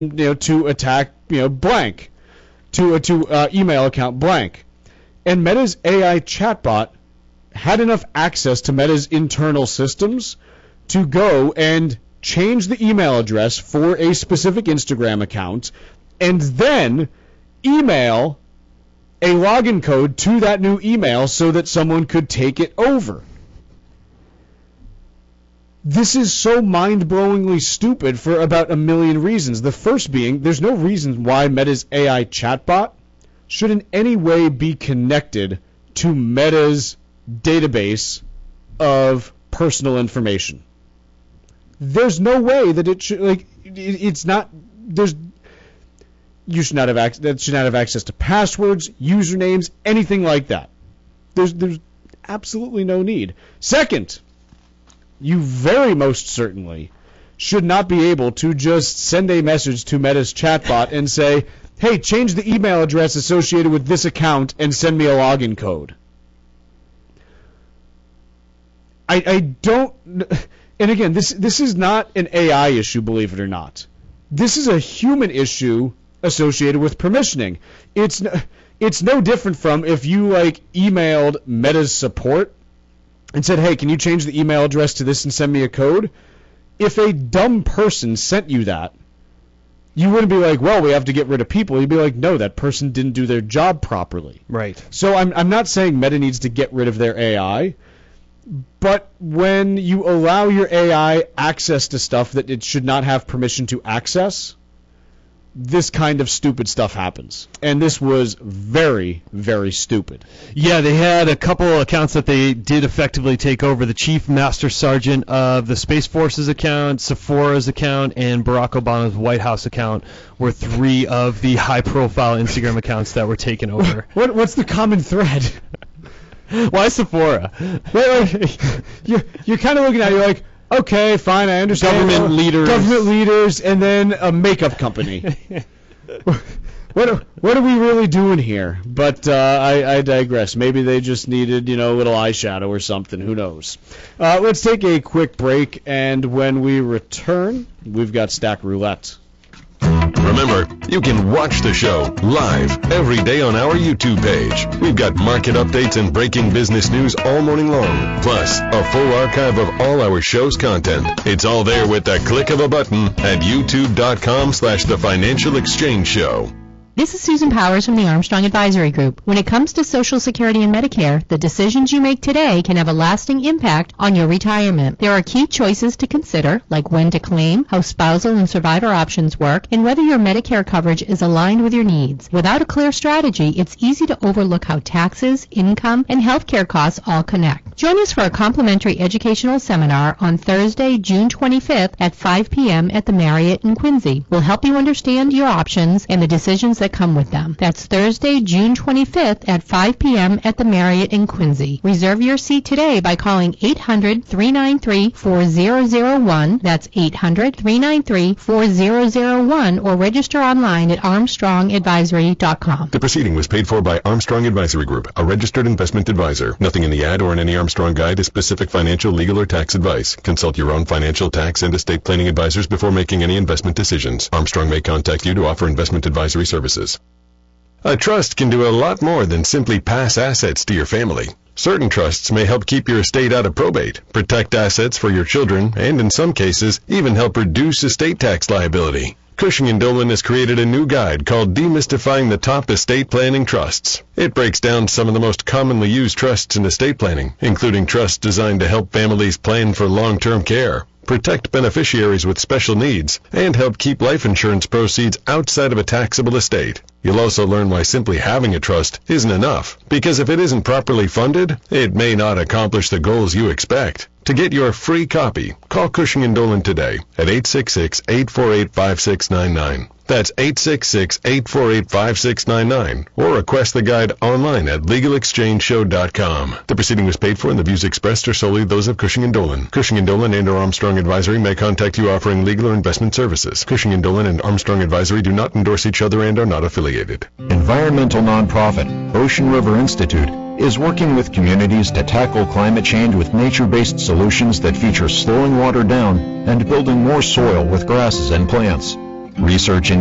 to attack blank, to email account blank, and Meta's AI chatbot had enough access to Meta's internal systems to go and change the email address for a specific Instagram account and then email a login code to that new email so that someone could take it over. This is so mind-blowingly stupid for about a million reasons. The first being, there's no reason why Meta's AI chatbot should in any way be connected to Meta's database of personal information. There's no way that it should, it's not, you should not have access to passwords, usernames, anything like that. There's absolutely no need. Second, you very most certainly should not be able to just send a message to Meta's chatbot and say, hey, change the email address associated with this account and send me a login code. I don't, and again, this is not an AI issue, believe it or not. This is a human issue associated with permissioning. It's no different from if you emailed Meta's support and said, hey, can you change the email address to this and send me a code? If a dumb person sent you that, you wouldn't be like, well, we have to get rid of people. You'd be like, no, that person didn't do their job properly. Right. So I'm not saying Meta needs to get rid of their AI, but when you allow your AI access to stuff that it should not have permission to access, this kind of stupid stuff happens. And this was very, very stupid. Yeah, they had a couple of accounts that they did effectively take over. The Chief Master Sergeant of the Space Force's account, Sephora's account, and Barack Obama's White House account were three of the high-profile Instagram accounts that were taken over. What's the common thread? Why Sephora? You're kind of looking at it, you're like, okay, fine, I understand. Government leaders, and then a makeup company. What are we really doing here? But I digress. Maybe they just needed, a little eyeshadow or something. Who knows? Let's take a quick break, and when we return, we've got Stack Roulette. Remember, you can watch the show live every day on our YouTube page. We've got market updates and breaking business news all morning long, plus a full archive of all our show's content. It's all there with the click of a button at youtube.com/The Financial Exchange Show. This is Susan Powers from the Armstrong Advisory Group. When it comes to Social Security and Medicare, the decisions you make today can have a lasting impact on your retirement. There are key choices to consider, like when to claim, how spousal and survivor options work, and whether your Medicare coverage is aligned with your needs. Without a clear strategy, it's easy to overlook how taxes, income, and healthcare costs all connect. Join us for a complimentary educational seminar on Thursday, June 25th at 5 p.m. at the Marriott in Quincy. We'll help you understand your options and the decisions that come with them. That's Thursday, June 25th at 5 p.m. at the Marriott in Quincy. Reserve your seat today by calling 800-393-4001. That's 800-393-4001 or register online at armstrongadvisory.com. The proceeding was paid for by Armstrong Advisory Group, a registered investment advisor. Nothing in the ad or in any Armstrong guide is specific financial, legal, or tax advice. Consult your own financial, tax, and estate planning advisors before making any investment decisions. Armstrong may contact you to offer investment advisory services. A trust can do a lot more than simply pass assets to your family. Certain trusts may help keep your estate out of probate, protect assets for your children, and in some cases, even help reduce estate tax liability. Cushing & Dolan has created a new guide called Demystifying the Top Estate Planning Trusts. It breaks down some of the most commonly used trusts in estate planning, including trusts designed to help families plan for long-term care, protect beneficiaries with special needs, and help keep life insurance proceeds outside of a taxable estate. You'll also learn why simply having a trust isn't enough, because if it isn't properly funded, it may not accomplish the goals you expect. To get your free copy, call Cushing & Dolan today at 866-848-5699. That's 866-848-5699, or request the guide online at LegalExchangeShow.com. The proceeding was paid for, and the views expressed are solely those of Cushing & Dolan. Cushing & Dolan and or Armstrong Advisory may contact you offering legal or investment services. Cushing & Dolan and Armstrong Advisory do not endorse each other and are not affiliated. Environmental nonprofit Ocean River Institute is working with communities to tackle climate change with nature-based solutions that feature slowing water down and building more soil with grasses and plants. Research